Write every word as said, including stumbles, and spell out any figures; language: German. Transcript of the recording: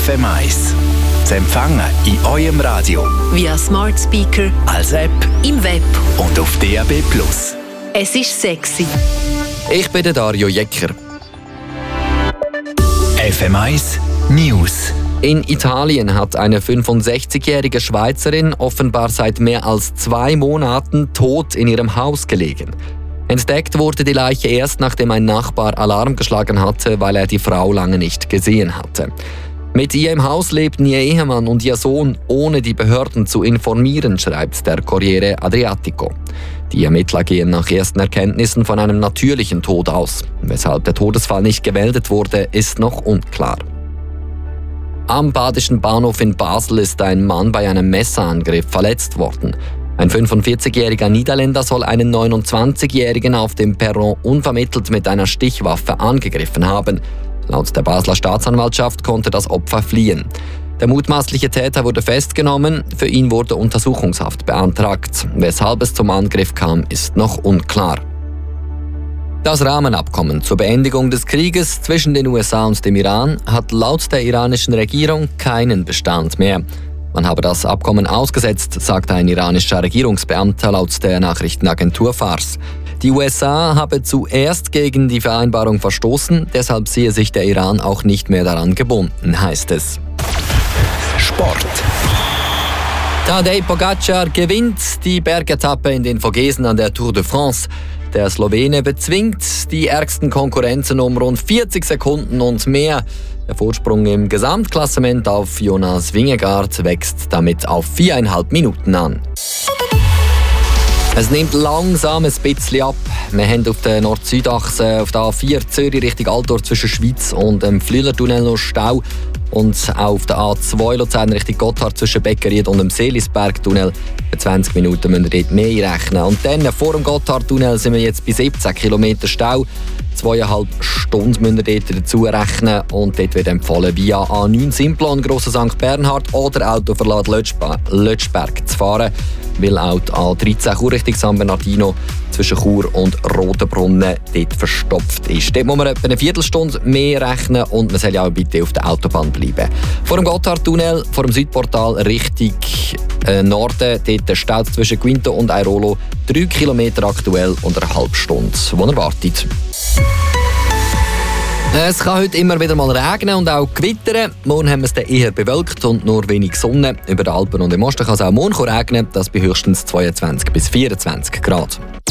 F M eins. Zu empfangen in eurem Radio, via Smart Speaker, als App, im Web und auf D A B plus. Es ist sexy. Ich bin der Dario Jecker. F M eins News. In Italien hat eine fünfundsechzigjährige Schweizerin offenbar seit mehr als zwei Monaten tot in ihrem Haus gelegen. Entdeckt wurde die Leiche erst, nachdem ein Nachbar Alarm geschlagen hatte, weil er die Frau lange nicht gesehen hatte. Mit ihr im Haus lebten ihr Ehemann und ihr Sohn, ohne die Behörden zu informieren, schreibt der Corriere Adriatico. Die Ermittler gehen nach ersten Erkenntnissen von einem natürlichen Tod aus. Weshalb der Todesfall nicht gemeldet wurde, ist noch unklar. Am Badischen Bahnhof in Basel ist ein Mann bei einem Messerangriff verletzt worden. Ein fünfundvierzigjähriger Niederländer soll einen neunundzwanzigjährigen auf dem Perron unvermittelt mit einer Stichwaffe angegriffen haben. Laut der Basler Staatsanwaltschaft konnte das Opfer fliehen. Der mutmaßliche Täter wurde festgenommen, für ihn wurde Untersuchungshaft beantragt. Weshalb es zum Angriff kam, ist noch unklar. Das Rahmenabkommen zur Beendigung des Krieges zwischen den U S A und dem Iran hat laut der iranischen Regierung keinen Bestand mehr. Man habe das Abkommen ausgesetzt, sagt ein iranischer Regierungsbeamter laut der Nachrichtenagentur Fars. Die U S A habe zuerst gegen die Vereinbarung verstoßen, deshalb sehe sich der Iran auch nicht mehr daran gebunden, heißt es. Sport. Tadej Pogacar gewinnt die Bergetappe in den Vogesen an der Tour de France. Der Slowene bezwingt die ärgsten Konkurrenzen um rund vierzig Sekunden und mehr. Der Vorsprung im Gesamtklassement auf Jonas Vingegaard wächst damit auf viereinhalb Minuten an. Es nimmt langsam ein bisschen ab. Wir haben auf der Nord-Süd-Achse auf der A vier Zürich Richtung Altdorf zwischen Schweiz und dem Flüelertunnel noch Stau. Und auch auf der A zwei Luzern Richtung Gotthard zwischen Beckeried und dem Seelisbergtunnel. Für zwanzig Minuten müssen wir dort mehr rechnen. Und dann vor dem Gotthardtunnel sind wir jetzt bei siebzehn Kilometer Stau. Zweieinhalb Stunden müssen wir dort dazu rechnen. Und dort wird empfohlen, via A neun Simplon Grosser Sankt Bernhard oder Autoverlad Lötschberg zu fahren. Weil auch die A dreizehn Chur Richtung San Bernardino zwischen Chur und Rotenbrunnen dort verstopft ist. Dort muss man etwa eine Viertelstunde mehr rechnen und man soll ja auch bitte auf der Autobahn bleiben. Vor dem Gotthardtunnel, vor dem Südportal Richtung äh, Norden, dort der Stau zwischen Quinto und Airolo, drei Kilometer aktuell und eine halbe Stunde, wo er wartet. Es kann heute immer wieder mal regnen und auch gewittern. Morgen haben wir es dann eher bewölkt und nur wenig Sonne. Über den Alpen und im Osten kann es auch morgen regnen, das bei höchstens zweiundzwanzig bis vierundzwanzig Grad.